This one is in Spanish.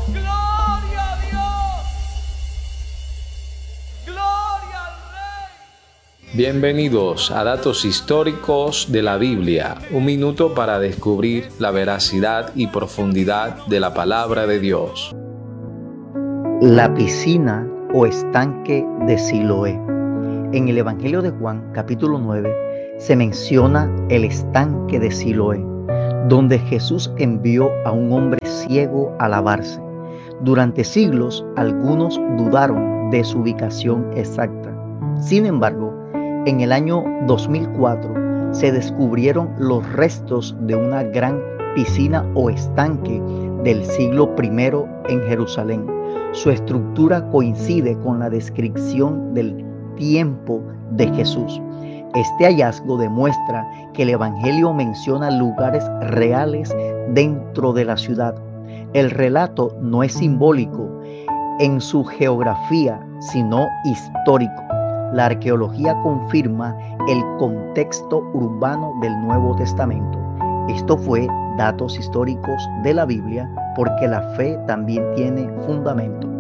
Gloria a Dios. Gloria al Rey. Bienvenidos a Datos Históricos de la Biblia, un minuto para descubrir la veracidad y profundidad de la palabra de Dios. La piscina o estanque de Siloé. En el Evangelio de Juan, capítulo 9, se menciona el estanque de Siloé, donde Jesús envió a un hombre ciego a lavarse. Durante siglos, algunos dudaron de su ubicación exacta. Sin embargo, en el año 2004 se descubrieron los restos de una gran piscina o estanque del siglo I en Jerusalén. Su estructura coincide con la descripción del tiempo de Jesús. Este hallazgo demuestra que el Evangelio menciona lugares reales dentro de la ciudad. El relato no es simbólico en su geografía, sino histórico. La arqueología confirma el contexto urbano del Nuevo Testamento. Esto fue Datos Históricos de la Biblia, porque la fe también tiene fundamento.